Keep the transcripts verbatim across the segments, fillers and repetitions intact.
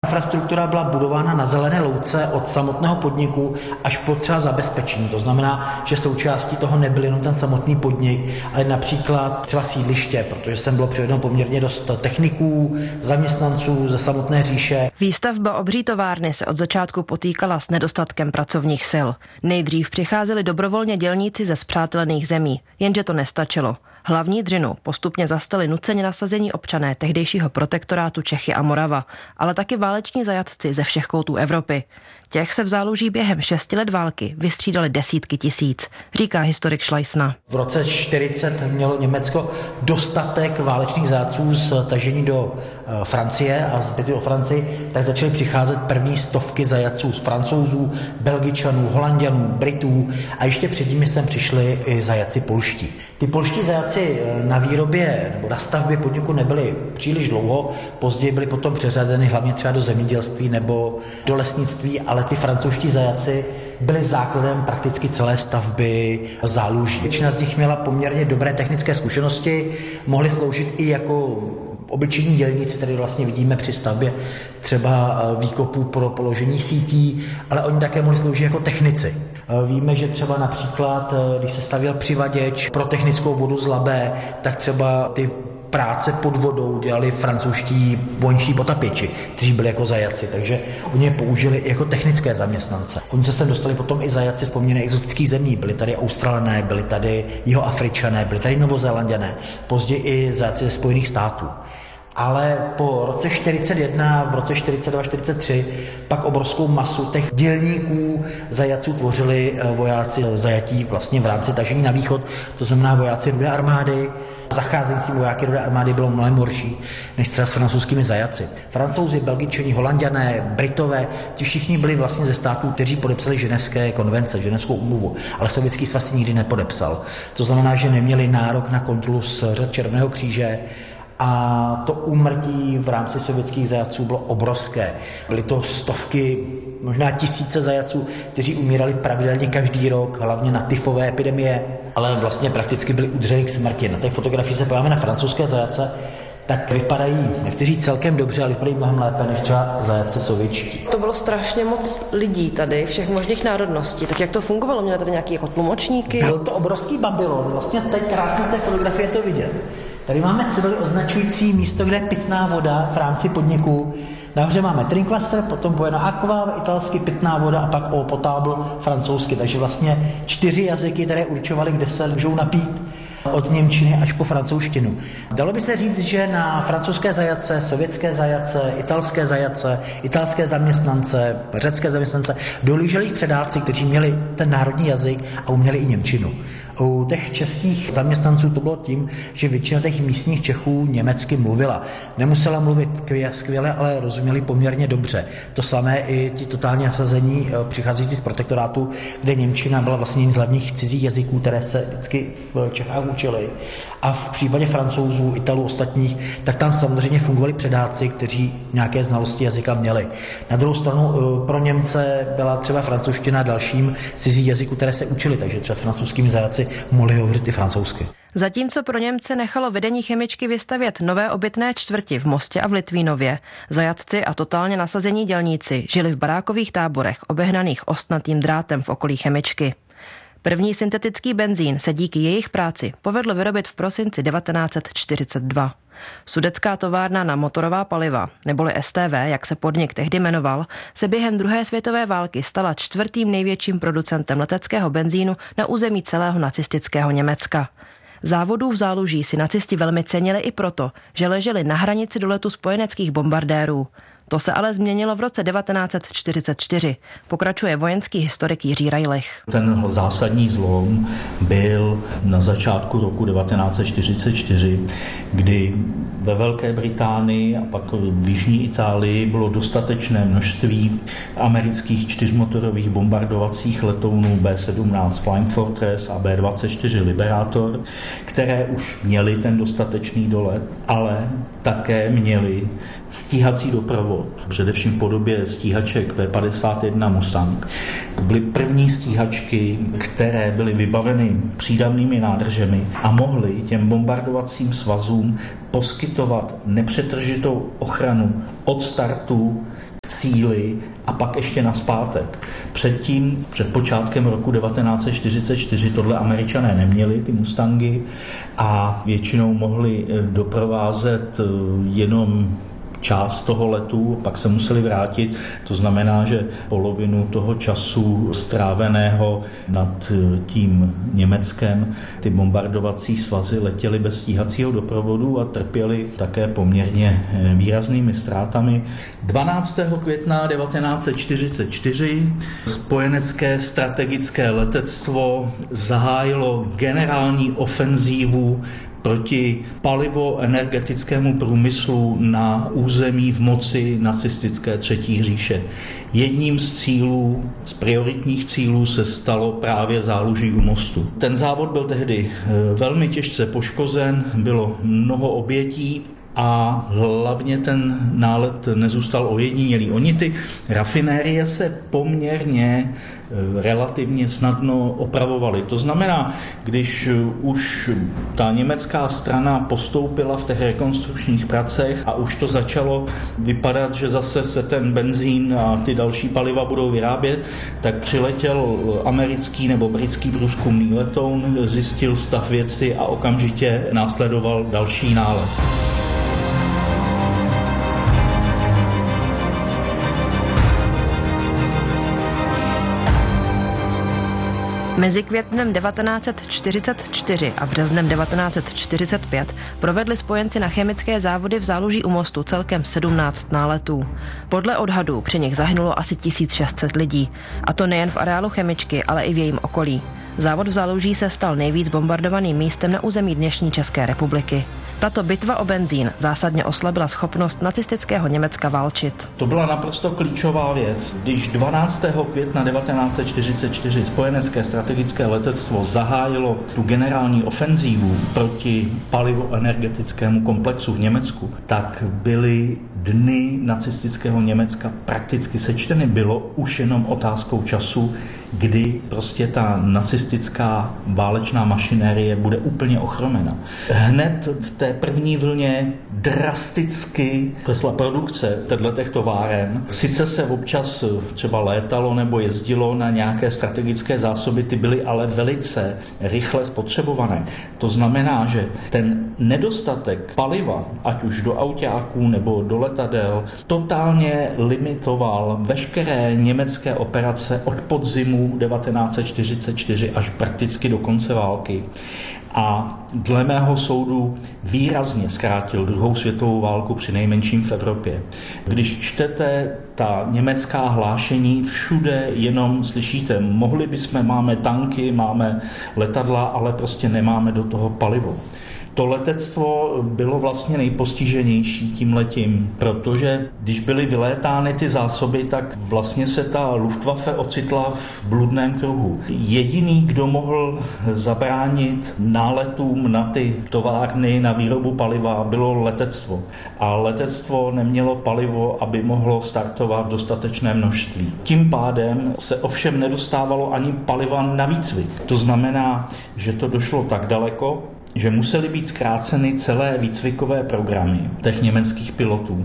infrastruktura byla budována na zelené louce od samotného podniku až po třeba zabezpečení. To znamená, že součástí toho nebyl jenom ten samotný podnik, ale například třeba sídliště, protože sem bylo přivedeno poměrně dost techniků, zaměstnanců ze samotné říše. Výstavba obří továrny se od začátku potýkala s nedostatkem pracovních sil. Nejdřív přicházeli dobrovolně dělníci ze spřátelených zemí, jenže to nestačilo. Hlavní dřinu postupně zastali nuceně nasazení občané tehdejšího protektorátu Čechy a Morava, ale taky váleční zajatci ze všech koutů Evropy. Těch se v Záluží během šesti let války vystřídali desítky tisíc, říká historik Šlajsna. V roce čtyřicet mělo Německo dostatek válečných zajatců z tažení do Francie a zbyty o Francii, tak začaly přicházet první stovky zajatců z Francouzů, Belgičanů, Holanďanů, Britů a ještě před nimi sem přišli i zajatci polští. Ty polští zajatci na výrobě nebo na stavbě podniku nebyli příliš dlouho, později byli potom přeřazeny hlavně třeba do zemědělství nebo do lesnictví, ale ty francouzští zajatci byli základem prakticky celé stavby Záluží. Většina z nich měla poměrně dobré technické zkušenosti, mohli sloužit i jako obyčejní dělníci, tady vlastně vidíme při stavbě třeba výkopů pro položení sítí, ale oni také mohli sloužit jako technici. Víme, že třeba například, když se stavěl přivaděč pro technickou vodu z Labe, tak třeba ty práce pod vodou dělali francouzští vojenští potapěči, kteří byli jako zajatci, takže oni je použili jako technické zaměstnance. Oni se sem dostali potom i zajatci z poměrně exotických zemí, byli tady Australané, byli tady Jihoafričané, byli tady Novozélanďané, později i zajatci ze Spojených států. Ale po roce čtyřicet jedna, v roce čtyřicet dva čtyřicet tři pak obrovskou masu těch dělníků zajatců tvořili vojáci zajatí vlastně v rámci tažení na východ, to znamená vojáci Rudé armády. Zacházení s tím vojáky Rudé armády bylo mnohem horší než třeba s francouzskými zajatci. Francouzi, Belgičani, Holanďané, Britové, ti všichni byli vlastně ze států, kteří podepsali ženevské konvence, ženevskou úmluvu, ale Sovětský svaz si nikdy nepodepsal. To znamená, že neměli nárok na kontrolu z řad Červeného kříže, a to úmrtí v rámci sovětských zajatců bylo obrovské. Byly to stovky, možná tisíce zajatců, kteří umírali pravidelně každý rok, hlavně na tyfové epidemie, ale vlastně prakticky byli udrženi k smrti. Na té fotografii se podíváme na francouzské zajatce, tak vypadají, nechci říct celkem dobře, ale vypadají mnohem lépe než třeba zajatce sovětští. To bylo strašně moc lidí tady, všech možných národností. Tak jak to fungovalo? Měli tady nějaký jako tlumočníky? Byl to obrovský Babylon. Vlastně teď krásně té fotografie je to vidět. Tady máme civily označující místo, kde je pitná voda v rámci podniku. Nahoře máme Trinkwasser, potom Buena Aqua, italsky pitná voda a pak Eau potable francouzsky. Takže vlastně čtyři jazyky, které určovaly, kde se můžou napít od němčiny až po francouzštinu. Dalo by se říct, že na francouzské zajatce, sovětské zajatce, italské zajatce, italské zaměstnance, řecké zaměstnance dohlíželi jich předáci, kteří měli ten národní jazyk a uměli i němčinu. U těch českých zaměstnanců to bylo tím, že většina těch místních Čechů německy mluvila. Nemusela mluvit skvěle, ale rozuměli poměrně dobře. To samé i ti totálně nasazení přicházející z protektorátu, kde němčina byla vlastně jeden z hlavních cizích jazyků, které se vždycky v Čechách učili. A v případě Francouzů, Italů, ostatních, tak tam samozřejmě fungovali předáci, kteří nějaké znalosti jazyka měli. Na druhou stranu pro Němce byla třeba francouzština dalším cizí jazyku, které se učili, takže třeba s francouzskými zajatci mohli hovořit i francouzsky. Zatímco pro Němce nechalo vedení chemičky vystavět nové obytné čtvrti v Mostě a v Litvínově, zajatci a totálně nasazení dělníci žili v barákových táborech obehnaných ostnatým drátem v okolí chemičky. První syntetický benzín se díky jejich práci povedlo vyrobit v prosinci devatenáct set čtyřicet dva. Sudetská továrna na motorová paliva, neboli S T V, jak se podnik tehdy jmenoval, se během druhé světové války stala čtvrtým největším producentem leteckého benzínu na území celého nacistického Německa. Závodů v Záluží si nacisti velmi cenili i proto, že leželi na hranici doletu spojeneckých bombardérů. To se ale změnilo v roce devatenáct set čtyřicet čtyři, pokračuje vojenský historik Jiří Rajlich. Ten zásadní zlom byl na začátku roku devatenáct set čtyřicet čtyři, kdy ve Velké Británii a pak v jižní Itálii bylo dostatečné množství amerických čtyřmotorových bombardovacích letounů B sedmnáct Flying Fortress a B dvacet čtyři Liberator, které už měly ten dostatečný dolet, ale také měly stíhací doprovod, především v podobě stíhaček P padesát jedna Mustang. To byly první stíhačky, které byly vybaveny přídavnými nádržemi a mohly těm bombardovacím svazům poskytovat nepřetržitou ochranu od startu síly a pak ještě nazpátek. Předtím, před počátkem roku devatenáct set čtyřicet čtyři tohle Američané neměli, ty Mustangy, a většinou mohli doprovázet jenom část toho letu, pak se museli vrátit. To znamená, že polovinu toho času stráveného nad tím Německem ty bombardovací svazy letěly bez stíhacího doprovodu a trpěli také poměrně výraznými ztrátami. dvanáctého května devatenáct set čtyřicet čtyři spojenecké strategické letectvo zahájilo generální ofenzívu proti palivoenergetickému průmyslu na území v moci nacistické Třetí říše. Jedním z cílů, z prioritních cílů se stalo právě Záluží u Mostu. Ten závod byl tehdy velmi těžce poškozen, bylo mnoho obětí a hlavně ten nálet nezůstal ojedinělý. Oni ty rafinérie se poměrně relativně snadno opravovaly. To znamená, když už ta německá strana postoupila v těch rekonstrukčních pracech a už to začalo vypadat, že zase se ten benzín a ty další paliva budou vyrábět, tak přiletěl americký nebo britský průzkumný letoun, zjistil stav věci a okamžitě následoval další nálet. Mezi květnem devatenáct set čtyřicet čtyři a březnem devatenáct set čtyřicet pět provedli spojenci na chemické závody v Záluží u Mostu celkem sedmnáct náletů. Podle odhadů při nich zahynulo asi tisíc šest set lidí, a to nejen v areálu chemičky, ale i v jejím okolí. Závod v Záluží se stal nejvíc bombardovaným místem na území dnešní České republiky. Tato bitva o benzín zásadně oslabila schopnost nacistického Německa válčit. To byla naprosto klíčová věc. Když dvanáctého května devatenáct set čtyřicet čtyři spojenecké strategické letectvo zahájilo tu generální ofenzívu proti palivoenergetickému komplexu v Německu, tak byly dny nacistického Německa prakticky sečteny. Bylo už jenom otázkou času, kdy prostě ta nacistická válečná mašinérie bude úplně ochromena. Hned v té první vlně drasticky klesla produkce těchto továren. Sice se občas třeba létalo nebo jezdilo na nějaké strategické zásoby, ty byly ale velice rychle spotřebované. To znamená, že ten nedostatek paliva, ať už do autáků nebo do letadel, totálně limitoval veškeré německé operace od podzimu devatenáct set čtyřicet čtyři až prakticky do konce války. A dle mého soudu výrazně zkrátil druhou světovou válku při nejmenším v Evropě. Když čtete ta německá hlášení, všude jenom slyšíte, mohli bychom, máme tanky, máme letadla, ale prostě nemáme do toho palivo. To letectvo bylo vlastně nejpostiženější tímhletím, protože když byly vylétány ty zásoby, tak vlastně se ta Luftwaffe ocitla v bludném kruhu. Jediný, kdo mohl zabránit náletům na ty továrny, na výrobu paliva, bylo letectvo. A letectvo nemělo palivo, aby mohlo startovat v dostatečné množství. Tím pádem se ovšem nedostávalo ani paliva na výcvik. To znamená, že to došlo tak daleko, že musely být zkráceny celé výcvikové programy těch německých pilotů.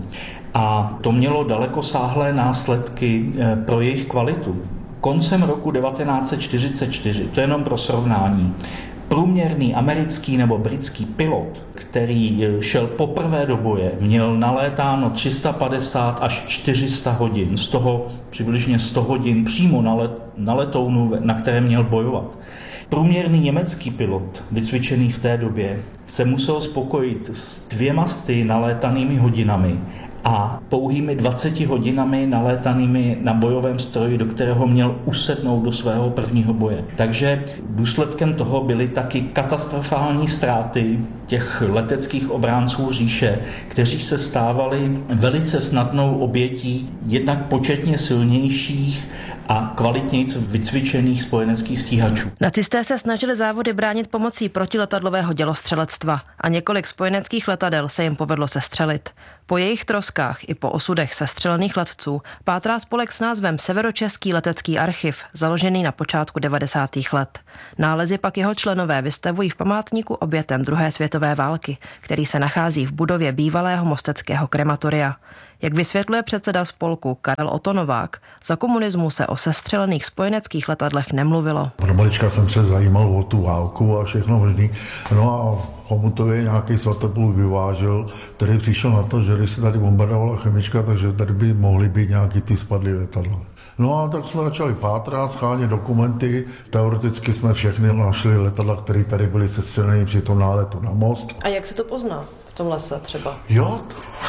A to mělo dalekosáhlé následky pro jejich kvalitu. Koncem roku devatenáct set čtyřicet čtyři, to je jenom pro srovnání, průměrný americký nebo britský pilot, který šel poprvé do boje, měl nalétáno tři sta padesát až čtyři sta hodin, z toho přibližně sto hodin přímo na, let, na letounu, na kterém měl bojovat. Průměrný německý pilot, vycvičený v té době, se musel spokojit s dvěma sty nalétanými hodinami a pouhými dvaceti hodinami nalétanými na bojovém stroji, do kterého měl usednout do svého prvního boje. Takže důsledkem toho byly taky katastrofální ztráty těch leteckých obránců říše, kteří se stávali velice snadnou obětí jednak početně silnějších a kvalitněji vycvičených spojeneckých stíhačů. Nacisté se snažili závody bránit pomocí protiletadlového dělostřelectva a několik spojeneckých letadel se jim povedlo sestřelit. Po jejich troskách i po osudech sestřelených letců pátrá spolek s názvem Severočeský letecký archiv, založený na počátku devadesátých let. Nálezy pak jeho členové vystavují v památníku obětem druhé světové války, který se nachází v budově bývalého mosteckého krematoria. Jak vysvětluje předseda spolku Karel Otto Novák, za komunismu se o sestřelených spojeneckých letadlech nemluvilo. Od malička jsem se zajímal o tu válku a všechno možný. No a Chomutově nějaký Svatopluk vyvážel, který přišel na to, že když se tady bombardovala chemička, takže tady by mohly být nějaký ty spadlé letadla. No a tak jsme začali pátrat, schánět dokumenty. Teoreticky jsme všechny našli letadla, které tady byly sestřeleny při tom náletu na most. A jak se to pozná v tom lese třeba? Jo.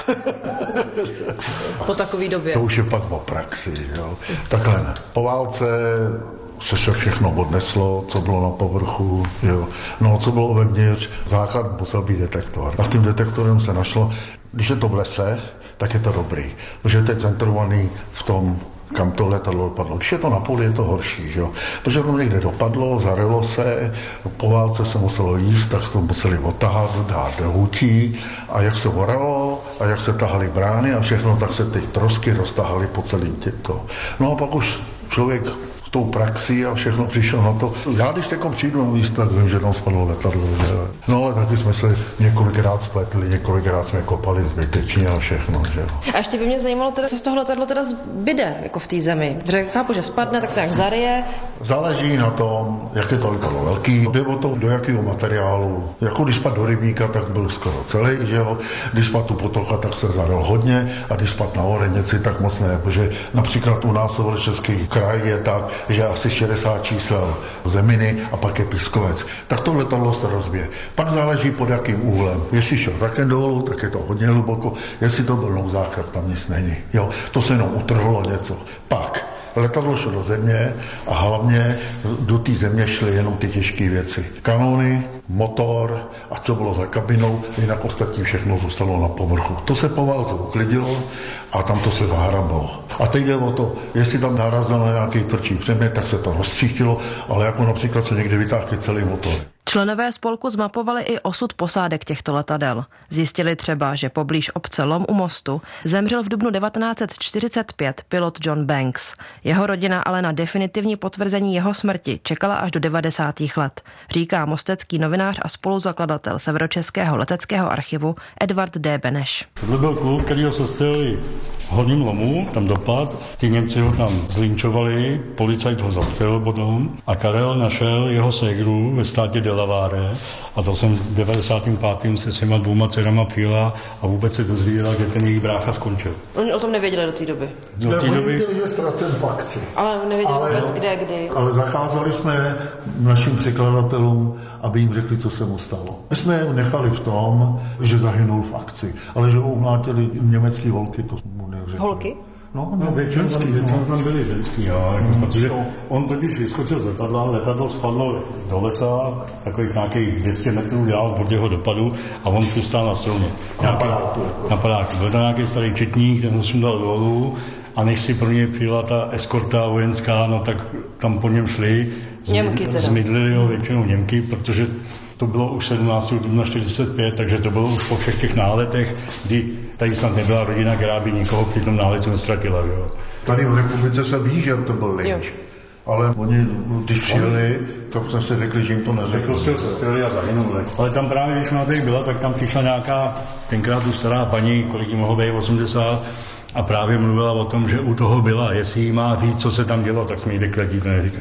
Po takové době. To už je pak o praxi. Jo. Takhle ne. Po válce se se všechno odneslo, co bylo na povrchu, jo. No, co bylo vevnitř, základ musel být detektor. A s tím detektorem se našlo, když je to v lese, tak je to dobrý, protože to je centrovaný v tom, kam to letadlo dopadlo. Když je to na poli, je to horší, jo. Protože to někde dopadlo, zarilo se, po válce se muselo jíst, tak to museli otahat, dát do hutí a jak se oralo a jak se tahaly brány a všechno, tak se ty trosky roztahaly po celém těto. No a pak už člověk s tou praxí a všechno přišel na to. Já když takom přijdu na místo, tak vím, že tam spadlo letadlo. Že? No ale taky jsme se několikrát spletli, několikrát jsme kopali zbytečně a všechno. Že? A ještě by mě zajímalo, teda, co z toho letadlo teda zbyde jako v té zemi. Protože chápu, že spadne, tak se nějak zaryje. Záleží na tom, jak je to letadlo velký, jde o to, do jakého materiálu. Jako když spadl do rybníka, tak byl skoro celý, že jo. Když spadl tu potoka, tak se zaryl hodně a když spadl na Orenici, tak moc ne, protože například u nás v Český kraj je tak, že asi šedesát čísel zeminy a pak je pískovec. Tak to letadlo se rozbije. Pak záleží pod jakým úhlem. Jestli šel také dolů, tak je to hodně hluboko. Jestli to byl nouzák, tak tam nic není. Jo, to se jenom utrhlo něco. Pak letadlo šlo do země a hlavně do té země šly jenom ty těžké věci. Kanony, motor a co bylo za kabinou, jinak ostatní všechno zůstalo na povrchu. To se po válce uklidilo a tam to se zahrabalo. A teď jde o to, jestli tam narazil na nějaký tvrdší předmět, tak se to rozstříchtilo, ale jako například se někdy vytáhly celý motor. Členové spolku zmapovali i osud posádek těchto letadel. Zjistili třeba, že poblíž obce Lom u mostu zemřel v dubnu devatenáct set čtyřicet pět pilot John Banks. Jeho rodina ale na definitivní potvrzení jeho smrti čekala až do devadesátých let, říká mostecký novinář a spoluzakladatel Severočeského leteckého archivu Edvard D. Beneš. To byl kluk, který ho sestřelili v Horním Lomu, tam dopad, ty Němci ho tam zlinčovali, policajt ho zastřelil potom a Karel našel jeho ségru ve státě Delaware a to jsem v devadesátém pátém se svýma dvouma dcerama přijela a vůbec se dozvěděla, že ten jejich brácha skončil. Oni o tom nevěděli do té doby. Do té doby... Nevěděli, že ztracen v akci. Ale nevěděli ale vůbec jo, kde, kdy. Ale zakázali jsme našim překladatelům, aby jim řekli, co se mu stalo. My jsme je nechali v tom, že zahynul v akci, ale že ho umlátili německý holky, to mu neřekli. Holky? No, no, no většinou tam, no. tam byli ženský, jo, jako, protože on totiž vyskočil z letadla, letadlo spadlo do lesa, takových nějakých dvě stě metrů dál od jeho dopadu a on přistál na stromě. Na padáku. Byl tam nějaký starý četník, ten ho sundal dolů a než si pro něj přijela ta eskorta vojenská, no tak tam po něm šli. Němky teda. Zmydlili ho většinou Němky, protože to bylo už sedmnáctého dubna čtyřicet pět, takže to bylo už po všech těch náletech, kdy tady snad nebyla rodina, která by nikoho při tom náletu nestratila. Jo. Tady v republice se ví, že to byl lynč. Ale oni, když přijeli, tak jsme si řekli, že jim to neřekli. Prostě se střelili a zahynuli. Ale tam právě, když ona tady byla, tak tam přišla nějaká, tenkrát tu stará paní, kolik jí mohlo být, osmdesát, a právě mluvila o tom, že u toho byla. Jestli jí má říct, co se tam dělo, tak jsme jí řekli, to neříká.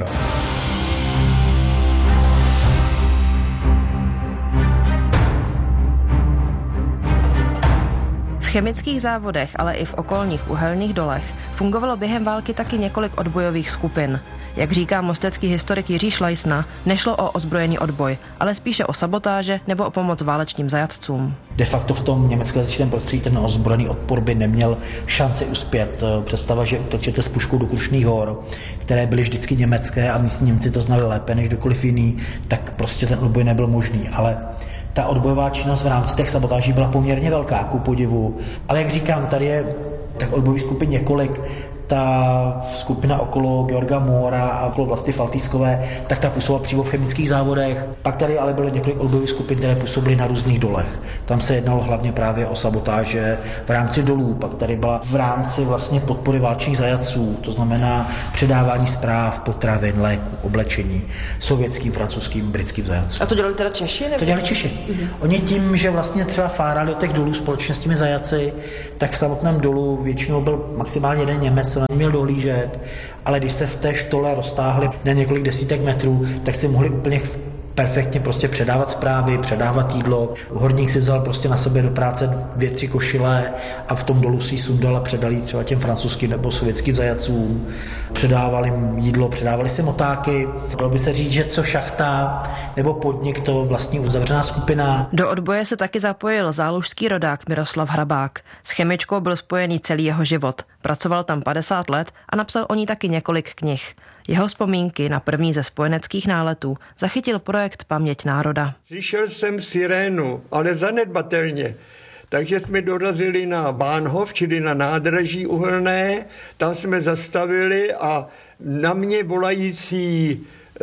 V chemických závodech, ale i v okolních uhelných dolech fungovalo během války taky několik odbojových skupin. Jak říká mostecký historik Jiří Šlajsna, nešlo o ozbrojený odboj, ale spíše o sabotáže nebo o pomoc válečným zajatcům. De facto v tom německém prostředí ten ozbrojený odpor by neměl šanci uspět. Představa, že útočíte s puškou do Krušných hor, které byly vždycky německé a místní Němci to znali lépe než kdokoliv jiný, tak prostě ten odboj nebyl možný. Ale ta odbojová činnost v rámci těch sabotáží byla poměrně velká, ku podivu. Ale jak říkám, tady je tak odbojových skupin několik. ta skupina okolo Georga Moora a okolo Vlasty Faltýskové, tak ta působila přímo v chemických závodech. Pak tady ale bylo několik odbojových skupin, které působily na různých dolech. Tam se jednalo hlavně právě o sabotáže v rámci dolů. Pak tady byla v rámci vlastně podpory válečných zajatců, to znamená předávání zpráv, potravin, léků, oblečení sovětským, francouzským, britským zajatcům. A to dělali teda Češi? Nebo? To dělali Češi. Mm-hmm. Oni tím, že vlastně třeba fárali do těch dolů společně s těmi zajaci, tak v samotném dolu většinou byl maximálně jeden Němec, co na ně měl dohlížet, ale když se v té štole roztáhli na několik desítek metrů, tak si mohli úplně perfektně prostě předávat zprávy, předávat jídlo. Horník si vzal prostě na sebe do práce dvě, tři košile a v tom dolu si ji sundal a předali třeba těm francouzským nebo sovětským zajatcům. Předávali jim jídlo, předávali si motáky. Dalo by se říct, že co šachta nebo podnik, to vlastně uzavřená skupina. Do odboje se taky zapojil zálužský rodák Miroslav Hrabák. S chemičkou byl spojený celý jeho život. Pracoval tam padesát let a napsal o ní taky několik knih. Jeho vzpomínky na první ze spojeneckých náletů zachytil projekt Paměť národa. Slyšel jsem sirénu, ale zanedbatelně. Takže jsme dorazili na Bahnhof, čili na nádraží uhelné, tam jsme zastavili a na mě volající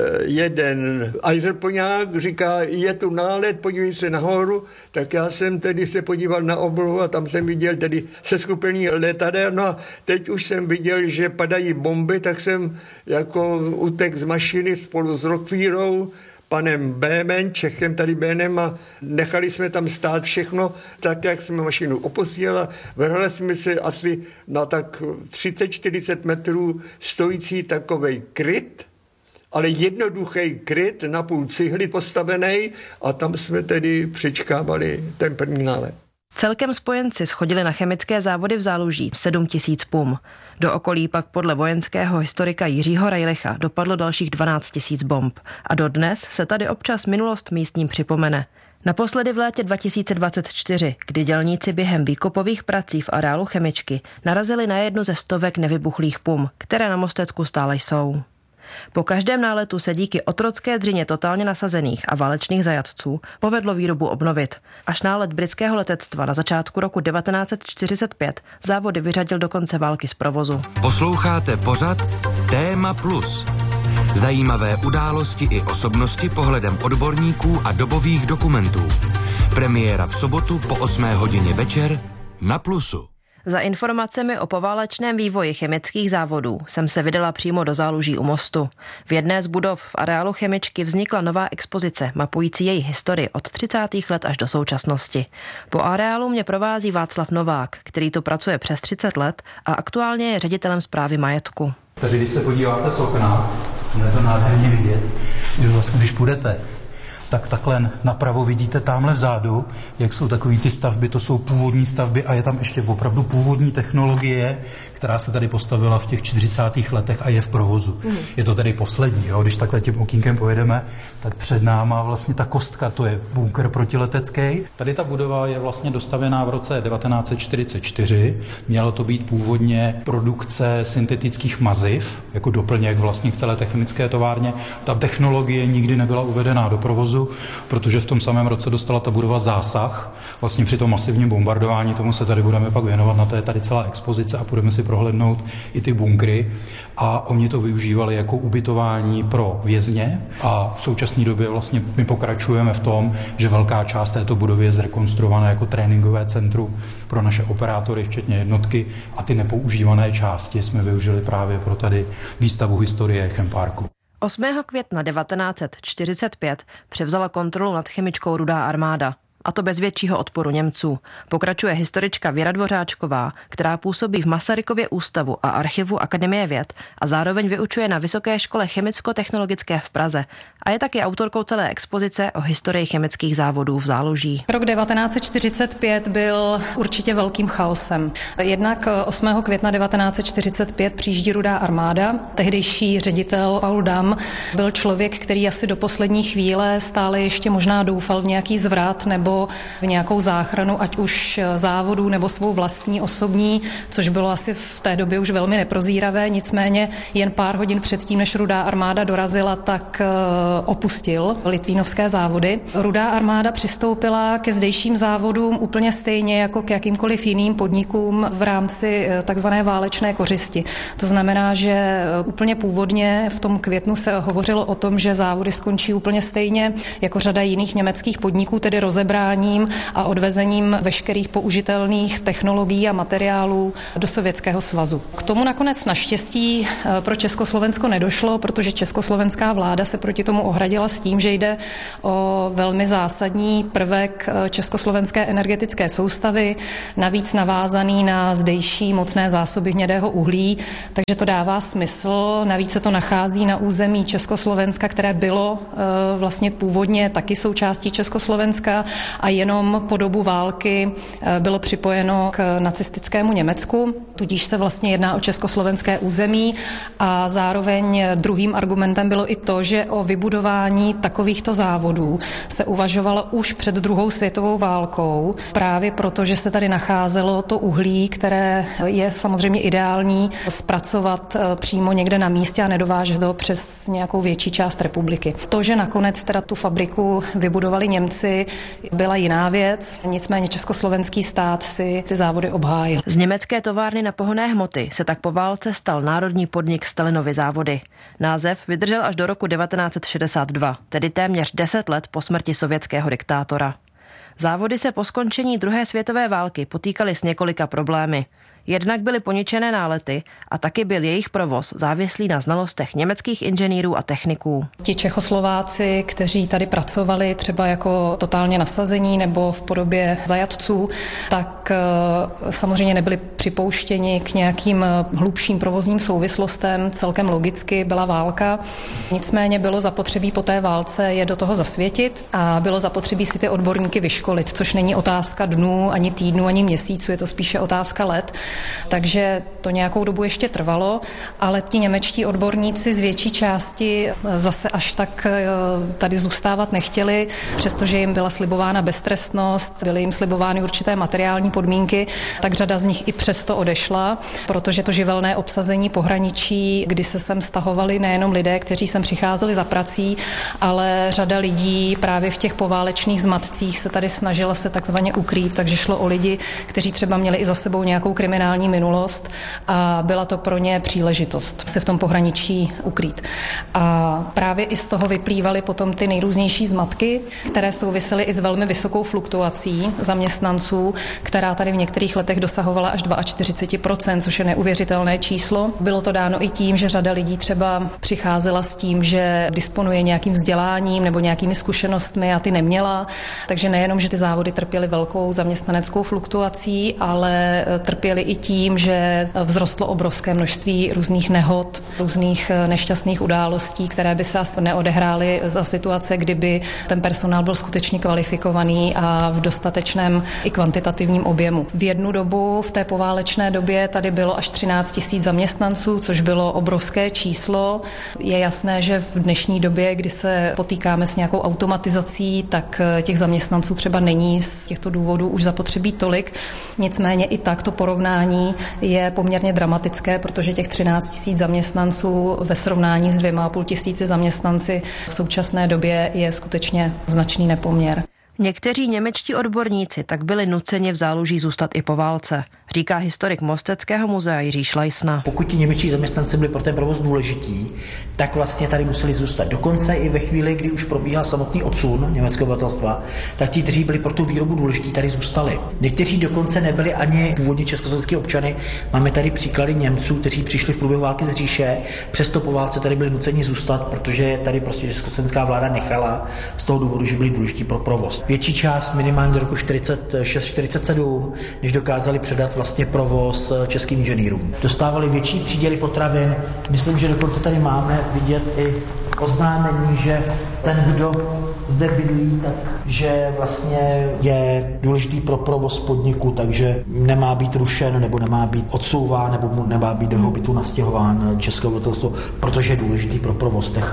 jeden ajzerpoňák říká, je tu nálet, podívej se nahoru, tak já jsem tedy se podíval na oblohu a tam jsem viděl tedy seskupení letadel, no a teď už jsem viděl, že padají bomby, tak jsem jako utek z mašiny spolu s Rockvírou, panem Bémem, Čechem tady Bénem a nechali jsme tam stát všechno, tak jak jsme mašinu opustili a vrhli jsme se asi na tak třicet čtyřicet metrů stojící takovej kryt, ale jednoduchý kryt na půl cihly postavený a tam jsme tedy přečkávali ten první nálet. Celkem spojenci schodili na chemické závody v Záluží sedm tisíc pum. Do okolí pak podle vojenského historika Jiřího Rajlicha dopadlo dalších dvanáct tisíc bomb. A dodnes se tady občas minulost místním připomene. Naposledy v létě dva tisíce dvacet čtyři, kdy dělníci během výkopových prací v areálu chemičky narazili na jednu ze stovek nevybuchlých pum, které na Mostecku stále jsou. Po každém náletu se díky otrocké dřině totálně nasazených a válečných zajatců povedlo výrobu obnovit. Až nálet britského letectva na začátku roku devatenáct set čtyřicet pět závody vyřadil do konce války z provozu. Posloucháte pořad Téma Plus. Zajímavé události i osobnosti pohledem odborníků a dobových dokumentů. Premiéra v sobotu po osmé hodině večer na Plusu. Za informacemi o poválečném vývoji chemických závodů jsem se vydala přímo do Záluží u Mostu. V jedné z budov v areálu chemičky vznikla nová expozice mapující její historii od třicátých let až do současnosti. Po areálu mě provází Václav Novák, který tu pracuje přes třicet let a aktuálně je ředitelem správy majetku. Tady, když se podíváte z okna, je to nádherně vidět, že vlastně, když půjdete, tak takhle napravo vidíte tamhle vzadu, jak jsou takový ty stavby, to jsou původní stavby a je tam ještě opravdu původní technologie, která se tady postavila v těch čtyřicátých letech a je v provozu. Mm. Je to tady poslední, jo? Když takhle tím okýnkem pojedeme, tak před náma vlastně ta kostka, to je bunkr protiletecký. Tady ta budova je vlastně dostavěná v roce devatenáct set čtyřicet čtyři. Mělo to být původně produkce syntetických maziv, jako doplněk vlastně k celé té chemické továrně. Ta technologie nikdy nebyla uvedená do provozu, protože v tom samém roce dostala ta budova zásah. Vlastně při tom masivním bombardování, tomu se tady budeme pak věnovat, na to je tady celá expozice a budeme si prohlédnout i ty bunkry. A oni to využívali jako ubytování pro vězně a v současné době vlastně my pokračujeme v tom, že velká část této budovy je zrekonstruovaná jako tréninkové centrum pro naše operátory, včetně jednotky, a ty nepoužívané části jsme využili právě pro tady výstavu historie Chemparku. osmého května devatenáct set čtyřicet pět převzala kontrolu nad chemičkou Rudá armáda. A to bez většího odporu Němců. Pokračuje historička Věra Dvořáčková, která působí v Masarykově ústavu a archivu Akademie věd a zároveň vyučuje na Vysoké škole chemicko-technologické v Praze a je taky autorkou celé expozice o historii chemických závodů v Záluží. Rok devatenáct set čtyřicet pět byl určitě velkým chaosem. Jednak osmého května devatenáct set čtyřicet pět přijíždí Rudá armáda. Tehdejší ředitel Paul Dam byl člověk, který asi do poslední chvíle stále ještě možná doufal v nějaký zvrat nebo nebo v nějakou záchranu, ať už závodů nebo svou vlastní osobní, což bylo asi v té době už velmi neprozíravé, nicméně jen pár hodin předtím, než Rudá armáda dorazila, tak opustil litvínovské závody. Rudá armáda přistoupila ke zdejším závodům úplně stejně jako k jakýmkoliv jiným podnikům v rámci takzvané válečné kořisti. To znamená, že úplně původně v tom květnu se hovořilo o tom, že závody skončí úplně stejně jako řada jiných německých podniků, tedy rozebráním a odvezením veškerých použitelných technologií a materiálů do Sovětského svazu. K tomu nakonec naštěstí pro Československo nedošlo, protože československá vláda se proti tomu ohradila s tím, že jde o velmi zásadní prvek československé energetické soustavy, navíc navázaný na zdejší mocné zásoby hnědého uhlí, takže to dává smysl. Navíc se to nachází na území Československa, které bylo e, vlastně původně taky součástí Československa a jenom po dobu války e, bylo připojeno k nacistickému Německu, tudíž se vlastně jedná o československé území a zároveň druhým argumentem bylo i to, že o vybudování takovýchto závodů se uvažovalo už před druhou světovou válkou, právě proto, že se tady nacházelo to uhlí, které je samozřejmě ideální zpracovat přímo někde na místě a nedovážet ho přes nějakou větší část republiky. To, že nakonec teda tu fabriku vybudovali Němci, byla jiná věc, nicméně československý stát si ty závody obhájil. Z německé továrny na pohonné hmoty se tak po válce stal národní podnik Stalinovy závody. Název vydržel až do roku devatenáct set šedesát dva, tedy téměř deset let po smrti sovětského diktátora. Závody se po skončení druhé světové války potýkaly s několika problémy. Jednak byly poničené nálety a taky byl jejich provoz závislý na znalostech německých inženýrů a techniků. Ti Čechoslováci, kteří tady pracovali třeba jako totálně nasazení nebo v podobě zajatců, tak samozřejmě nebyli připouštěni k nějakým hlubším provozním souvislostem, celkem logicky byla válka. Nicméně bylo zapotřebí po té válce je do toho zasvětit a bylo zapotřebí si ty odborníky vyškolit, což není otázka dnů, ani týdnů, ani měsíců, je to spíše otázka let. Takže to nějakou dobu ještě trvalo, ale ti němečtí odborníci z větší části zase až tak tady zůstávat nechtěli, přestože jim byla slibována beztrestnost, byly jim slibovány určité materiální podmínky, tak řada z nich i přesto odešla, protože to živelné obsazení pohraničí, kdy se sem stahovali nejenom lidé, kteří sem přicházeli za prací, ale řada lidí právě v těch poválečných zmatcích se tady snažila se takzvaně ukrýt, takže šlo o lidi, kteří třeba měli i za sebou nějakou kriminální minulost a byla to pro ně příležitost se v tom pohraničí ukrýt. A právě i z toho vyplývaly potom ty nejrůznější zmatky, které souvisely i s velmi vysokou fluktuací zaměstnanců, která tady v některých letech dosahovala až čtyřicet dva procent, což je neuvěřitelné číslo. Bylo to dáno i tím, že řada lidí třeba přicházela s tím, že disponuje nějakým vzděláním nebo nějakými zkušenostmi a ty neměla, takže nejenom, že ty závody trpěly velkou zaměstnaneckou fluktuací, ale trpěly i tím, že vzrostlo obrovské množství různých nehod, různých nešťastných událostí, které by se asi neodehrály za situace, kdyby ten personál byl skutečně kvalifikovaný a v dostatečném i kvantitativním objemu. V jednu dobu, v té poválečné době, tady bylo až třináct tisíc zaměstnanců, což bylo obrovské číslo. Je jasné, že v dnešní době, kdy se potýkáme s nějakou automatizací, tak těch zaměstnanců třeba není z těchto důvodů už zapotřebí tolik. Nicméně i tak to porovnání je poměrně dramatické, protože těch třináct tisíc zaměstnanců ve srovnání s dvěma a půl tisíci zaměstnanci v současné době je skutečně značný nepoměr. Někteří němečtí odborníci tak byli nuceni v záluží zůstat i po válce, říká historik Mosteckého muzea Jiří Šlajsna. Pokud ti němečtí zaměstnanci byli pro ten provoz důležití, tak vlastně tady museli zůstat. Dokonce i ve chvíli, kdy už probíhal samotný odsun německého obyvatelstva, tak ti, kteří byli pro tu výrobu důležití, tady zůstali. Někteří dokonce nebyli ani původně československý občany. Máme tady příklady Němců, kteří přišli v průběhu války z říše, přesto po válce tady byli nuceni zůstat, protože tady prostě československá vláda nechala z toho důvodu, že byli důležití pro provoz. Větší část minimálně do roku čtyřicet šest čtyřicet sedm, než dokázali předat vlastně provoz českým inženýrům. Dostávali větší příděly potravin. Myslím, že dokonce tady máme vidět i oznámení, že ten, kdo zde bydlí, takže vlastně je důležitý pro provoz podniku, takže nemá být rušen, nebo nemá být odsouván, nebo nemá být do jeho bytu nastěhován české obyvatelstvo, protože je důležitý pro provoz těch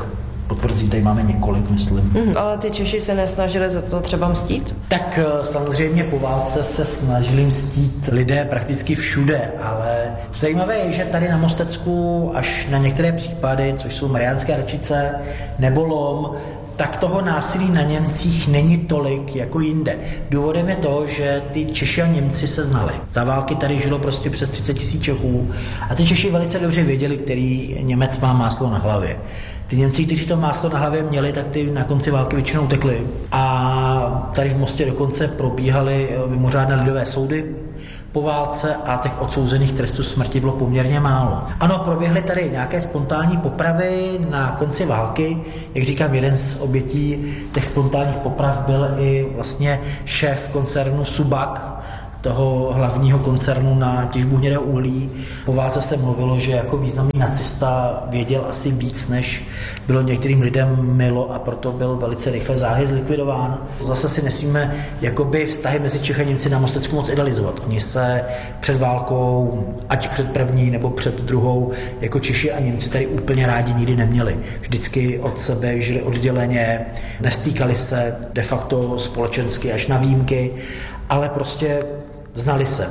potvrzení tady máme několik, myslím. Mm, ale ty Češi se nesnažili za to třeba mstít? Tak samozřejmě po válce se snažili mstít lidé prakticky všude, ale zajímavé je, že tady na Mostecku až na některé případy, což jsou Mariánské Radčice nebo Lom, tak toho násilí na Němcích není tolik jako jinde. Důvodem je to, že ty Češi a Němci se znali. Za války tady žilo prostě přes třicet tisíc Čechů a ty Češi velice dobře věděli, který Němec má máslo na hlavě. Ty Němci, kteří to máslo na hlavě měli, tak ty na konci války většinou utekli. A tady v Mostě dokonce probíhaly mimořádné lidové soudy po válce a těch odsouzených trestů smrti bylo poměrně málo. Ano, proběhly tady nějaké spontánní popravy na konci války. Jak říkám, jeden z obětí těch spontánních poprav byl i vlastně šéf koncernu Subak, toho hlavního koncernu na těžbu hnědého uhlí. Po válce se mluvilo, že jako významný nacista věděl asi víc, než bylo některým lidem milo a proto byl velice rychle záhy zlikvidován. Zase si nesmíme jakoby vztahy mezi Čechy a Němci na Mostecku moc idealizovat. Oni se před válkou, ať před první nebo před druhou, jako Češi a Němci tady úplně rádi nikdy neměli. Vždycky od sebe žili odděleně, nestýkali se de facto společensky až na výjimky, ale prostě znali se.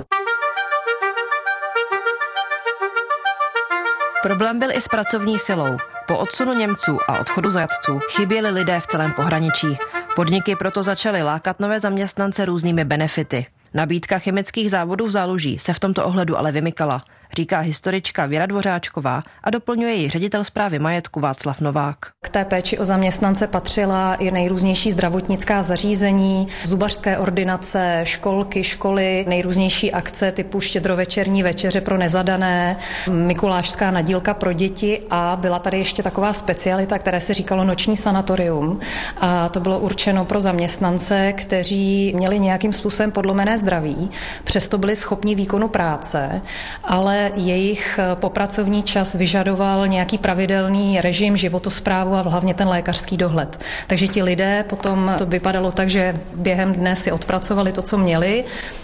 Problém byl i s pracovní silou. Po odsunu Němců a odchodu zajatců chyběli lidé v celém pohraničí. Podniky proto začaly lákat nové zaměstnance různými benefity. Nabídka chemických závodů v Záluží se v tomto ohledu ale vymykala, říká historička Věra Dvořáčková a doplňuje ji ředitel správy majetku Václav Novák. K té péči o zaměstnance patřila i nejrůznější zdravotnická zařízení, zubařské ordinace, školky, školy, nejrůznější akce typu štědrovečerní večeře pro nezadané, mikulášská nadílka pro děti a byla tady ještě taková specialita, které se říkalo noční sanatorium. A to bylo určeno pro zaměstnance, kteří měli nějakým způsobem podlomené zdraví, přesto byli schopni výkonu práce, ale jejich popracovní čas vyžadoval nějaký pravidelný režim, životosprávu a hlavně ten lékařský dohled. Takže ti lidé potom to vypadalo tak, že během dne si odpracovali to, co měli,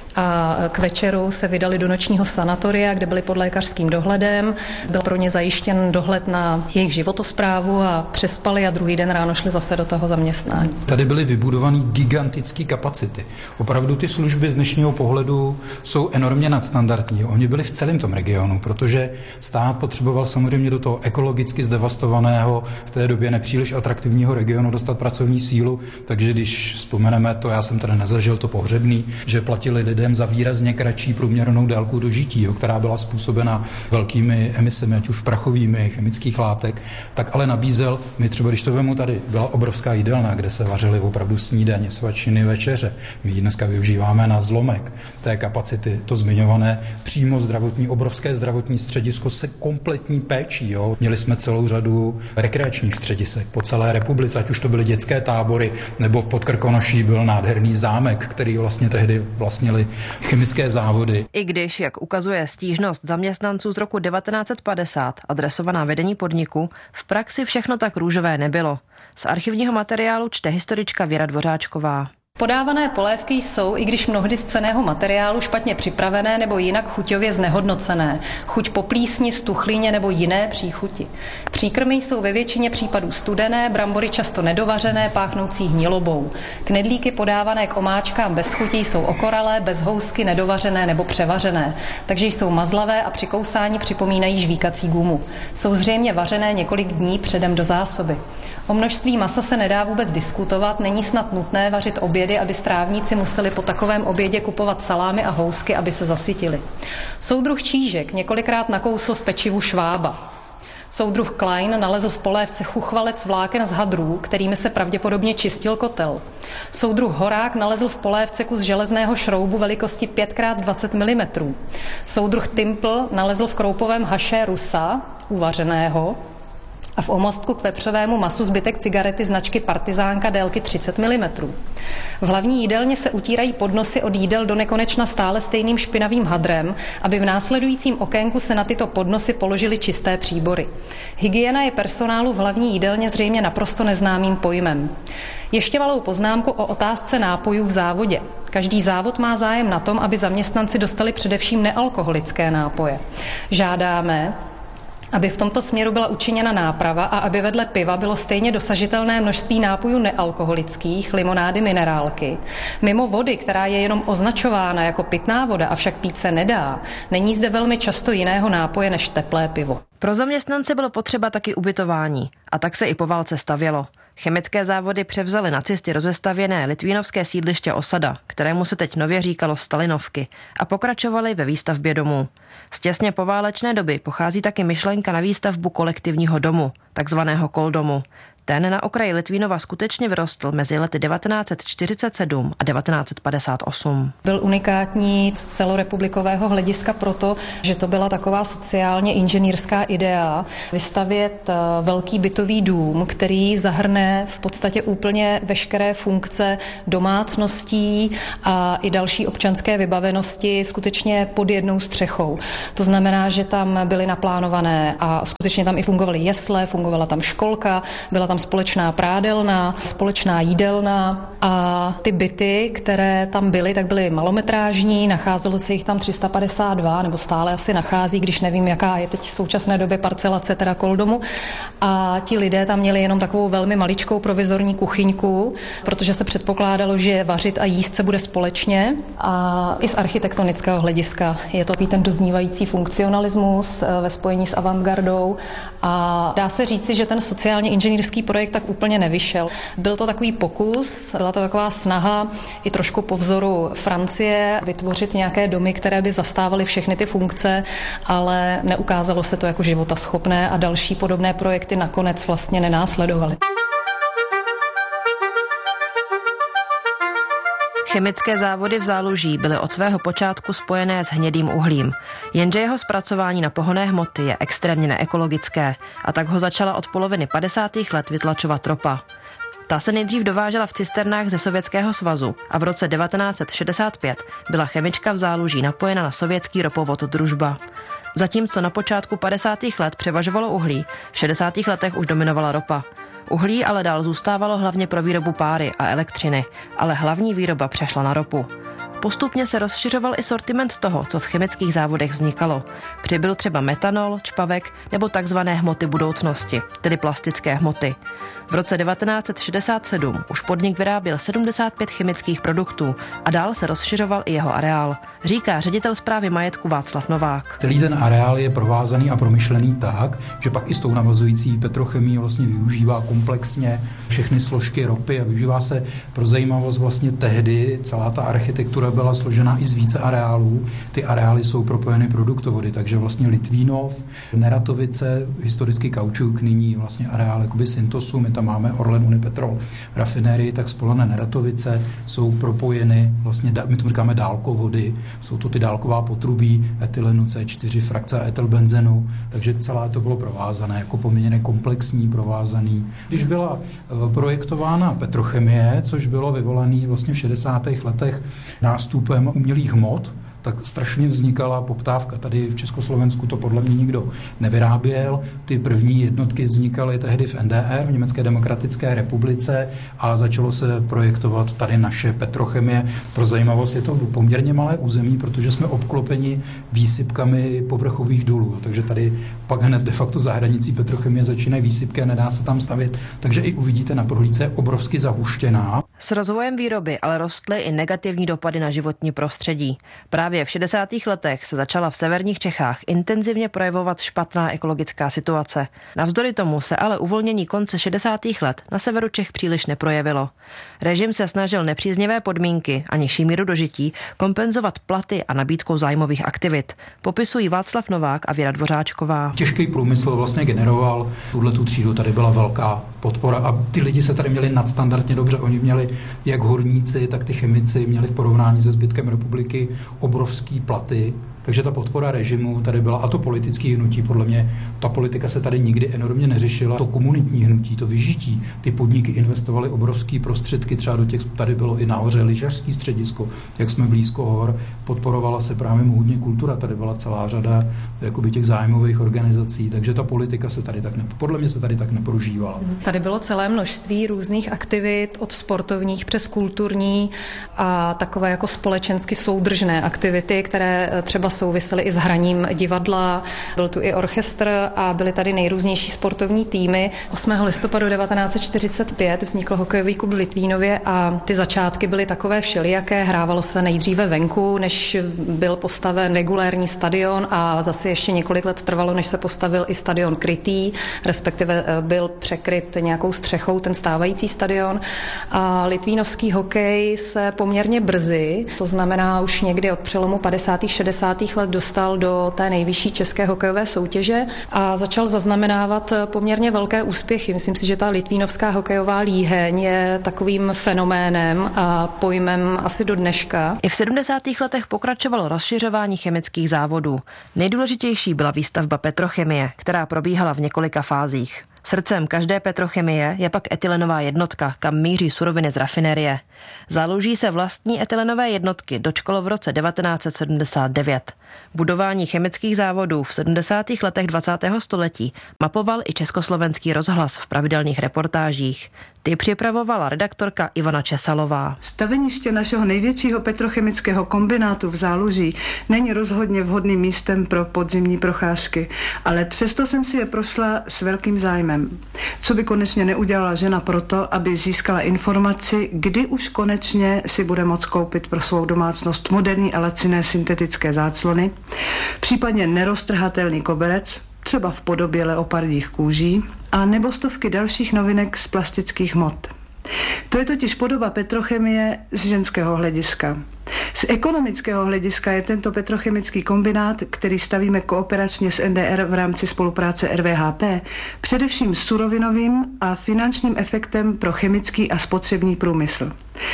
a k večeru se vydali do nočního sanatoria, kde byli pod lékařským dohledem. Byl pro ně zajištěn dohled na jejich životosprávu a přespali a druhý den ráno šli zase do toho zaměstnání. Tady byly vybudované gigantické kapacity. Opravdu ty služby z dnešního pohledu jsou enormně nadstandardní. Oni byli v celém tom regionu, protože stát potřeboval samozřejmě do toho ekologicky zdevastovaného, v té době nepříliš atraktivního regionu dostat pracovní sílu, takže když vzpomeneme to, já jsem tady nezažil to pohřebný, že platili lidé za výrazně kratší průměrnou délku dožití, jo, která byla způsobena velkými emisemi, ať už prachovými, chemických látek, tak ale nabízel, my třeba, když to vemu tady, byla obrovská jídelna, kde se vařily opravdu snídaně, svačiny, večeře. My ji dneska využíváme na zlomek té kapacity, to zmiňované přímo zdravotní, obrovské zdravotní středisko se kompletní péčí. Jo. Měli jsme celou řadu rekreačních středisek po celé republice, ať už to byly dětské tábory, nebo v Podkrkonoší byl nádherný zámek, který vlastně tehdy vlastnili chemické závody. I když, jak ukazuje stížnost zaměstnanců z roku devatenáct set padesát, adresovaná vedení podniku, v praxi všechno tak růžové nebylo. Z archivního materiálu čte historička Věra Dvořáčková. Podávané polévky jsou, i když mnohdy z cenného materiálu, špatně připravené nebo jinak chuťově znehodnocené. Chuť po plísni, stuchlíně nebo jiné příchuti. Příkrmy jsou ve většině případů studené, brambory často nedovařené, páchnoucí hnilobou. Knedlíky podávané k omáčkám bez chutí jsou okoralé, bez housky, nedovařené nebo převařené. Takže jsou mazlavé a při kousání připomínají žvíkací gumu. Jsou zřejmě vařené několik dní předem do zásoby. O množství masa se nedá vůbec diskutovat, není snad nutné vařit obědy, aby strávníci museli po takovém obědě kupovat salámy a housky, aby se zasytili. Soudruh Čížek několikrát nakousl v pečivu švába. Soudruh Klein nalezl v polévce chuchvalec vláken z hadrů, kterými se pravděpodobně čistil kotel. Soudruh Horák nalezl v polévce kus železného šroubu velikosti pět krát dvacet milimetrů. Soudruh Timpl nalezl v kroupovém haše rusa, uvařeného, a v omostku k vepřovému masu zbytek cigarety značky Partizánka délky třicet milimetrů. V hlavní jídelně se utírají podnosy od jídel do nekonečna stále stejným špinavým hadrem, aby v následujícím okénku se na tyto podnosy položily čisté příbory. Hygiena je personálu v hlavní jídelně zřejmě naprosto neznámým pojmem. Ještě malou poznámku o otázce nápojů v závodě. Každý závod má zájem na tom, aby zaměstnanci dostali především nealkoholické nápoje. Žádáme, aby v tomto směru byla učiněna náprava a aby vedle piva bylo stejně dosažitelné množství nápojů nealkoholických, limonády, minerálky. Mimo vody, která je jenom označována jako pitná voda, avšak pít se nedá, není zde velmi často jiného nápoje než teplé pivo. Pro zaměstnance bylo potřeba taky ubytování a tak se i po válce stavělo. Chemické závody převzaly nacisty rozestavěné litvínovské sídliště Osada, kterému se teď nově říkalo Stalinovky, a pokračovali ve výstavbě domů. Z těsně poválečné doby pochází taky myšlenka na výstavbu kolektivního domu, takzvaného koldomu. Ten na okraji Litvínova skutečně vyrostl mezi lety devatenáct set čtyřicet sedm a devatenáct set padesát osm. Byl unikátní z celorepublikového hlediska proto, že to byla taková sociálně inženýrská idea vystavět velký bytový dům, který zahrne v podstatě úplně veškeré funkce domácností a i další občanské vybavenosti skutečně pod jednou střechou. To znamená, že tam byly naplánované a skutečně tam i fungovaly jesle, fungovala tam školka, byla tam společná prádelna, společná jídelna a ty byty, které tam byly, tak byly malometrážní, nacházelo se jich tam tři sta padesát dva, nebo stále asi nachází, když nevím, jaká je teď v současné době parcelace teda koldomu. A ti lidé tam měli jenom takovou velmi maličkou provizorní kuchyňku, protože se předpokládalo, že vařit a jíst se bude společně. A i z architektonického hlediska je to ten doznívající funkcionalismus ve spojení s avantgardou. A dá se říci, že ten sociálně inženýrský projekt tak úplně nevyšel. Byl to takový pokus, byla to taková snaha i trošku po vzoru Francie vytvořit nějaké domy, které by zastávaly všechny ty funkce, ale neukázalo se to jako životaschopné a další podobné projekty nakonec vlastně nenásledovaly. Chemické závody v Záluží byly od svého počátku spojené s hnědým uhlím, jenže jeho zpracování na pohonné hmoty je extrémně neekologické a tak ho začala od poloviny padesátých let vytlačovat ropa. Ta se nejdřív dovážela v cisternách ze Sovětského svazu a v roce devatenáct set šedesát pět byla chemička v Záluží napojena na sovětský ropovod Družba. Zatímco na počátku padesátých let převažovalo uhlí, v šedesátých letech už dominovala ropa. Uhlí ale dál zůstávalo hlavně pro výrobu páry a elektřiny, ale hlavní výroba přešla na ropu. Postupně se rozšiřoval i sortiment toho, co v chemických závodech vznikalo. Přibyl třeba metanol, čpavek nebo takzvané hmoty budoucnosti, tedy plastické hmoty. V roce devatenáct set šedesát sedm už podnik vyráběl sedmdesát pět chemických produktů a dál se rozšiřoval i jeho areál, říká ředitel správy majetku Václav Novák. Celý ten areál je provázaný a promyšlený tak, že pak i s tou navazující petrochemii vlastně využívá komplexně všechny složky ropy a využívá se pro zajímavost vlastně tehdy celá ta architektura byla složená i z více areálů. Ty areály jsou propojeny produktovody, takže vlastně Litvínov, Neratovice, historický Kaučuk, nyní vlastně areál jakoby Syntosu, my tam máme Orlen Unipetrol rafinérii, tak spolené Neratovice jsou propojeny vlastně, my tomu říkáme dálkovody, jsou to ty dálková potrubí etylenu C čtyři, frakce etylbenzenu, takže celé to bylo provázané, jako poměrně komplexní, provázaný. Když byla projektována petrochemie, což bylo vyvolaný vlastně v šedesátých letech nástupem umělých hmot, tak strašně vznikala poptávka. Tady v Československu to podle mě nikdo nevyráběl. Ty první jednotky vznikaly tehdy v N D R, v Německé demokratické republice, a začalo se projektovat tady naše petrochemie. Pro zajímavost je to poměrně malé území, protože jsme obklopeni výsypkami povrchových dolů. Takže tady pak hned de facto za hranicí petrochemie začínají výsypky a nedá se tam stavět. Takže i uvidíte na prohlídce je obrovsky zahuštěná. S rozvojem výroby ale rostly i negativní dopady na životní prostředí. Právě v šedesátých letech se začala v severních Čechách intenzivně projevovat špatná ekologická situace. Navzdory tomu se ale uvolnění konce šedesátých let na severu Čech příliš neprojevilo. Režim se snažil nepříznivé podmínky a nižší míru dožití kompenzovat platy a nabídkou zájmových aktivit. Popisují Václav Novák a Věra Dvořáčková. Těžký průmysl vlastně generoval tuhletu třídu, tady byla velká podpora a ty lidi se tady měli nadstandardně dobře. Oni měli jak horníci, tak ty chemici měli v porovnání se zbytkem republiky obrovský platy, takže ta podpora režimu tady byla, a to politické hnutí, podle mě ta politika se tady nikdy enormně neřešila. To komunitní hnutí, to vyžití, ty podniky investovaly obrovské prostředky, třeba do těch, tady bylo i nahoře lyžařský středisko, jak jsme blízko hor, podporovala se právě módně kultura, tady byla celá řada jakoby těch zájmových organizací, takže ta politika se tady tak ne, podle mě se tady tak neprožívala. Tady bylo celé množství různých aktivit, od sportovních přes kulturní a takové jako společensky soudržné aktivity, které třeba souvisely i s hraním divadla, byl tu i orchestr a byly tady nejrůznější sportovní týmy. osmého listopadu devatenáct set čtyřicet pět vznikl hokejový klub v Litvínově a ty začátky byly takové všelijaké. Hrávalo se nejdříve venku, než byl postaven regulérní stadion a zase ještě několik let trvalo, než se postavil i stadion krytý, respektive byl překryt nějakou střechou ten stávající stadion. A litvínovský hokej se poměrně brzy, to znamená už někdy od přelomu padesátých šedesátých let dostal do té nejvyšší české hokejové soutěže a začal zaznamenávat poměrně velké úspěchy. Myslím si, že ta litvínovská hokejová líheň je takovým fenoménem a pojmem asi do dneška. I v sedmdesátých letech pokračovalo rozšiřování chemických závodů. Nejdůležitější byla výstavba petrochemie, která probíhala v několika fázích. Srdcem každé petrochemie je pak etylenová jednotka, kam míří suroviny z rafinérie. Záluží se vlastní etylenové jednotky dočkalo v roce devatenáct set sedmdesát devět. Budování chemických závodů v sedmdesátých letech dvacátého století mapoval i Československý rozhlas v pravidelných reportážích. Ty připravovala redaktorka Ivana Česalová. Staveniště našeho největšího petrochemického kombinátu v Záluží není rozhodně vhodným místem pro podzimní procházky, ale přesto jsem si je prošla s velkým zájmem. Co by konečně neudělala žena proto, aby získala informaci, kdy už konečně si bude moct koupit pro svou domácnost moderní a laciné syntetické záclony, případně neroztrhatelný koberec, třeba v podobě leopardích kůží, a nebo stovky dalších novinek z plastických hmot. To je totiž podoba petrochemie z ženského hlediska. Z ekonomického hlediska je tento petrochemický kombinát, který stavíme kooperačně s N D R v rámci spolupráce R V H P, především surovinovým a finančním efektem pro chemický a spotřební průmysl.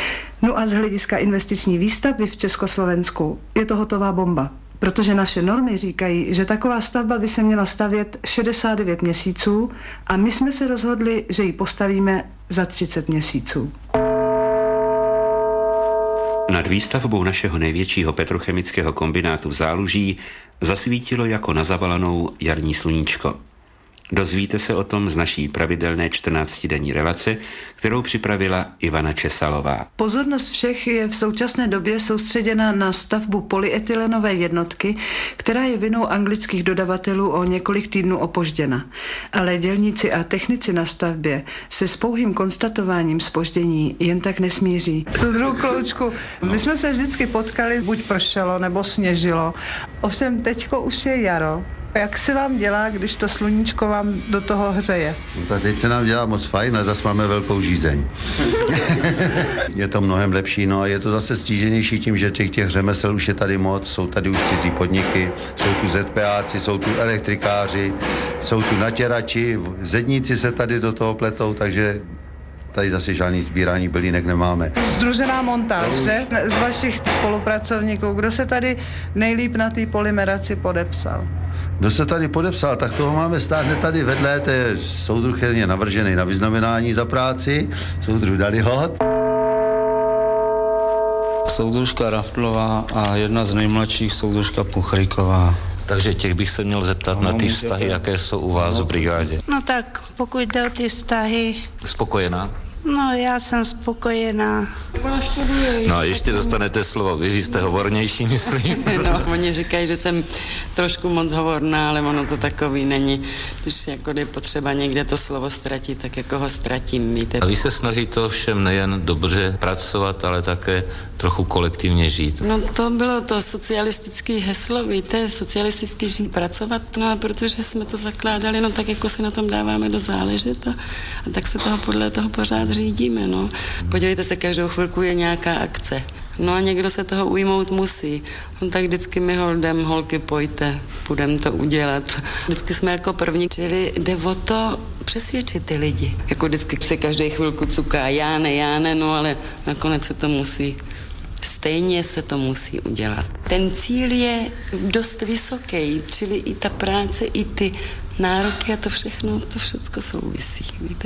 No a z hlediska investiční výstavby v Československu je to hotová bomba. Protože naše normy říkají, že taková stavba by se měla stavět šedesát devět měsíců a my jsme se rozhodli, že ji postavíme za třicet měsíců. Nad výstavbou našeho největšího petrochemického kombinátu v Záluží zasvítilo jako na zavalanou jarní sluníčko. Dozvíte se o tom z naší pravidelné čtrnáctidenní relace, kterou připravila Ivana Česalová. Pozornost všech je v současné době soustředěna na stavbu polyetylenové jednotky, která je vinou anglických dodavatelů o několik týdnů opožděna. Ale dělníci a technici na stavbě se s pouhým konstatováním zpoždění jen tak nesmíří. Soudruhu Kloučku, my jsme se vždycky potkali, buď pršelo nebo sněžilo. Ovšem teďko už je jaro. Jak se vám dělá, když to sluníčko vám do toho hřeje? No tak teď se nám dělá moc fajn a zase máme velkou žízeň. Je to mnohem lepší, no a je to zase stíženější tím, že těch, těch řemesel už je tady moc, jsou tady už cizí podniky, jsou tu ZPáci, jsou tu elektrikáři, jsou tu natěrači, zedníci se tady do toho pletou, takže tady zase žádný sbírání bylinek nemáme. Združená montáž, že? Z vašich spolupracovníků, kdo se tady nejlíp na té polymeraci podepsal? Kdo se tady podepsal, tak toho máme stát hned tady vedle, to je soudruh je navržený na vyznamenání za práci, soudruh Dalihot. Soudružka Raftlová a jedna z nejmladších soudružka Puchryková. Takže těch bych se měl zeptat no, na ty vztahy, jaké jsou u vás v brigádě. No tak, pokud jde o ty vztahy... Spokojená? No, já jsem spokojená. No a ještě dostanete slovo. Vy, vy jste hovornější, myslím. No, oni říkají, že jsem trošku moc hovorná, ale ono to takový není. Když jako je potřeba někde to slovo ztratit, tak jako ho ztratím, víte. A vy se snažíte ovšem nejen dobře pracovat, ale také trochu kolektivně žít. No to bylo to socialistické heslo, víte, socialisticky žít, pracovat, no a protože jsme to zakládali, no tak jako se na tom dáváme do záležet a, a tak se toho podle toho pořád řídíme, no. Podívejte se, každou chvilku je nějaká akce. No a někdo se toho ujmout musí. No tak vždycky my holdem, holky, pojďte, půjdem to udělat. Vždycky jsme jako první, čili jde o to přesvědčit ty lidi. Jako vždycky se každý chvilku cuká, já ne, já ne, no ale nakonec se to musí. Stejně se to musí udělat. Ten cíl je dost vysoký, čili i ta práce, i ty nároky a to všechno, to všechno souvisí, víte.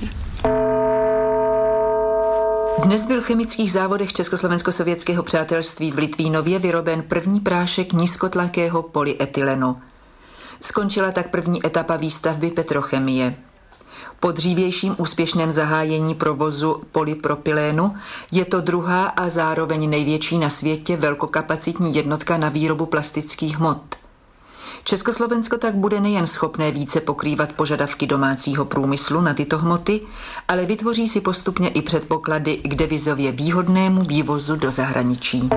Dnes byl v chemických závodech Československo-sovětského přátelství v Litvínově vyroben první prášek nízkotlakého polyetylenu. Skončila tak první etapa výstavby petrochemie. Po dřívějším úspěšném zahájení provozu polypropylénu je to druhá a zároveň největší na světě velkokapacitní jednotka na výrobu plastických hmot. Československo tak bude nejen schopné více pokrývat požadavky domácího průmyslu na tyto hmoty, ale vytvoří si postupně i předpoklady k devizově výhodnému vývozu do zahraničí.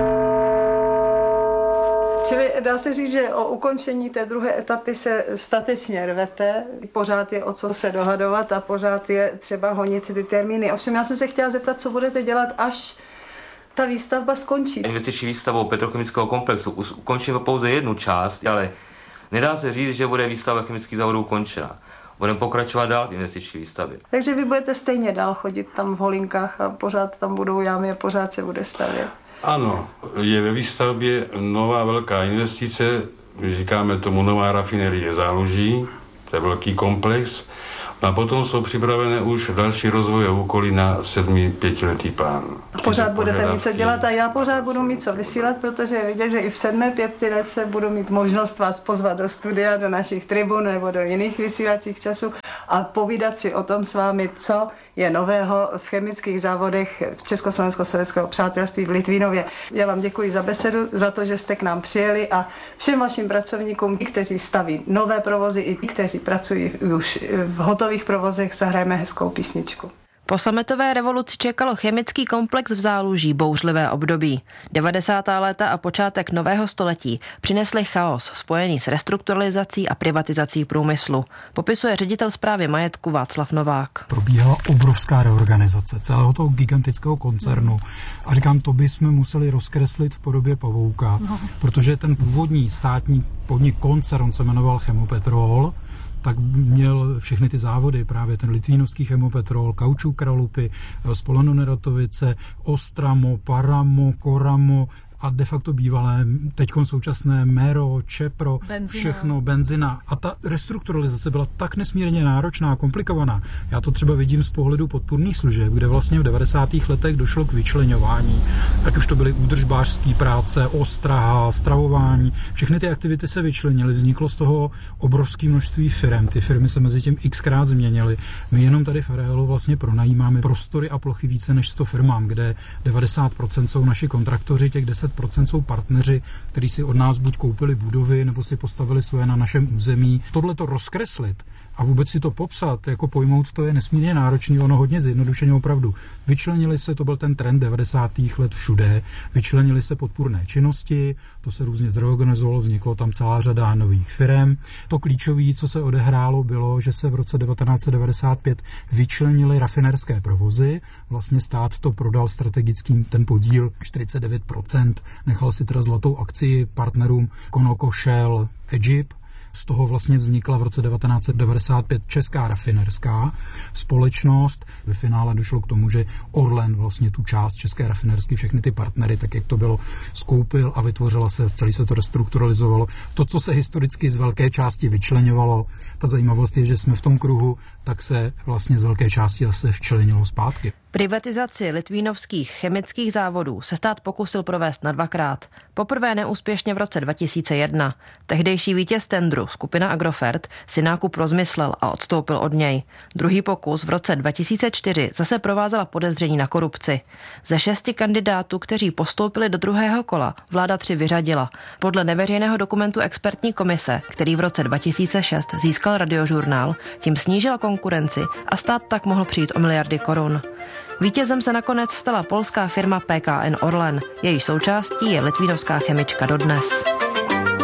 Čili dá se říct, že o ukončení té druhé etapy se statečně rvete, pořád je o co se dohadovat a pořád je třeba honit ty termíny. Ovšem já jsem se chtěla zeptat, co budete dělat, až ta výstavba skončí. Investiční výstavou petrochemického komplexu ukončíme pouze jednu část, ale nedá se říct, že bude výstava chemických závodů ukončena. Budeme pokračovat dál v investiční výstavě. Takže vy budete stejně dál chodit tam v holinkách a pořád tam budou jámy a pořád se bude stavět. Ano, je ve výstavbě nová velká investice, my říkáme tomu nová rafinerie Záluží, to je velký komplex, a potom jsou připravené už další rozvoje úkoly na sedmi pětiletý plán. Pořád budete mít co dělat a já pořád budu mít co vysílat, protože je vidět, že i v sedmé pětiletce budu mít možnost vás pozvat do studia, do našich tribun nebo do jiných vysílacích časů a povídat si o tom s vámi, co je nového v chemických závodech Československo-sovětského přátelství v Litvínově. Já vám děkuji za besedu, za to, že jste k nám přijeli a všem vašim pracovníkům, kteří staví nové provozy i kteří pracují už v hotových provozech, zahrajeme hezkou písničku. Po sametové revoluci čekalo chemický komplex v Záluží bouřlivé období. devadesátá léta a počátek nového století přinesly chaos spojený s restrukturalizací a privatizací průmyslu. Popisuje ředitel správy majetku Václav Novák. Probíhala obrovská reorganizace celého toho gigantického koncernu a říkám, to bychom museli rozkreslit v podobě pavouka, no. Protože ten původní státní podnik koncern se jmenoval Chemopetrol, tak měl všechny ty závody, právě ten litvínovský Chemopetrol, Kaučuk Kralupy, Spolano Neratovice, Ostramo, Paramo, Koramo a de facto bývalé, teďkon současné Mero, Čepro, benzina. Všechno, benzina. A ta restrukturalizace byla tak nesmírně náročná a komplikovaná. Já to třeba vidím z pohledu podpůrných služeb, kde vlastně v devadesátých letech došlo k vyčleňování. Ať už to byly údržbářské práce, ostraha, stravování. Všechny ty aktivity se vyčlenily. Vzniklo z toho obrovské množství firem. Ty firmy se mezi tím xkrát změnily. My jenom tady v areálu vlastně pronajímáme prostory a plochy více než sto firmám, kde devadesát procent jsou naši kontraktoři, těch deset procent jsou partneři, kteří si od nás buď koupili budovy, nebo si postavili svoje na našem území. Tohle to rozkreslit a vůbec si to popsat, jako pojmout, to je nesmírně náročný, ono hodně zjednodušeně opravdu. Vyčlenili se, to byl ten trend devadesátých let všude, vyčlenili se podpůrné činnosti, to se různě zreorganizovalo, vzniklo tam celá řada nových firem. To klíčové, co se odehrálo, bylo, že se v roce devatenáct set devadesát pět vyčlenily rafinerské provozy, vlastně stát to prodal strategickým ten podíl čtyřicet devět procent, nechal si teda zlatou akci partnerům Conoco, Shell, Egypt. Z toho vlastně vznikla v roce devatenáct set devadesát pět Česká rafinerská společnost. Ve finále došlo k tomu, že Orlen vlastně tu část České rafinersky, všechny ty partnery, tak jak to bylo, skoupil a vytvořila se, celý se to restrukturalizovalo. To, co se historicky z velké části vyčleňovalo, ta zajímavost je, že jsme v tom kruhu, tak se vlastně z velké části zase včlenilo zpátky. Privatizaci litvínovských chemických závodů se stát pokusil provést na dvakrát. Poprvé neúspěšně v roce dva tisíce jedna. Tehdejší vítěz tendru, skupina Agrofert, si nákup rozmyslel a odstoupil od něj. Druhý pokus v roce dva tisíce čtyři zase provázela podezření na korupci. Ze šesti kandidátů, kteří postoupili do druhého kola, vláda tři vyřadila. Podle neveřejného dokumentu expertní komise, který v roce dva tisíce šest získal Radiožurnál, tím snížila konkurenci a stát tak mohl přijít o miliardy korun. Vítězem se nakonec stala polská firma P K N Orlen. Její součástí je litvínovská chemička dodnes.